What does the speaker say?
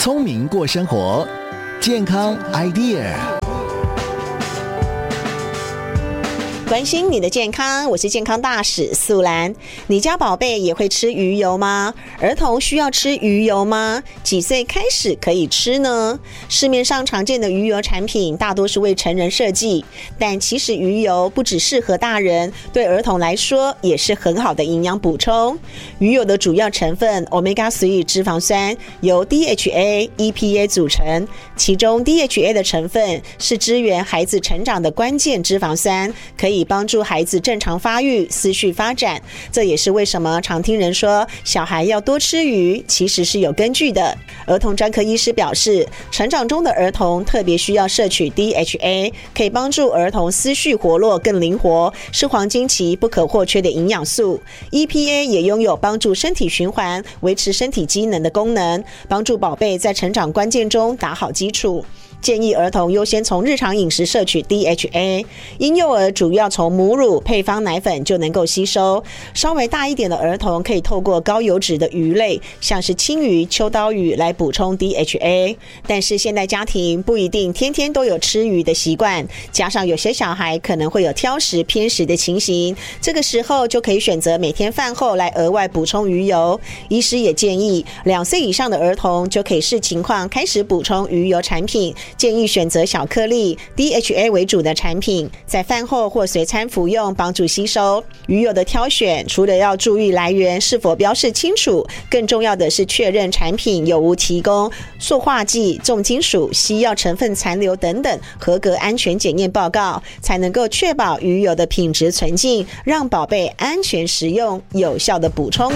聪明过生活，健康 idea。 关心你的健康，我是健康大使素兰。你家宝贝也会吃鱼油吗？儿童需要吃鱼油吗？几岁开始可以吃呢？市面上常见的鱼油产品大多是为成人设计，但其实鱼油不只适合大人，对儿童来说也是很好的营养补充。鱼油的主要成分 Omega-3 脂肪酸由 DHA、EPA 组成，其中 DHA 的成分是支援孩子成长的关键脂肪酸，可以帮助孩子正常发育、思绪发展。这也是为什么常听人说小孩要多吃鱼，其实是有根据的。儿童专科医师表示，成长中的儿童特别需要摄取 DHA， 可以帮助儿童思绪活络更灵活，是黄金期不可或缺的营养素。 EPA 也拥有帮助身体循环、维持身体机能的功能，帮助宝贝在成长关键中打好基础。建议儿童优先从日常饮食摄取 DHA， 婴幼儿主要从母乳、配方奶粉就能够吸收。稍微大一点的儿童可以透过高油脂的鱼类，像是青鱼、秋刀鱼来补充 DHA。但是现代家庭不一定天天都有吃鱼的习惯，加上有些小孩可能会有挑食偏食的情形，这个时候就可以选择每天饭后来额外补充鱼油。医师也建议2岁以上的儿童就可以视情况开始补充鱼油产品，建议选择小颗粒 DHA 为主的产品，在饭后或随餐服用，帮助吸收。鱼油的挑选除了要注意来源是否标示清楚，更重要的是确认产品有无提供塑化剂、重金属、西药成分残留等等合格安全检验报告，才能够确保鱼油的品质纯净，让宝贝安全食用，有效的补充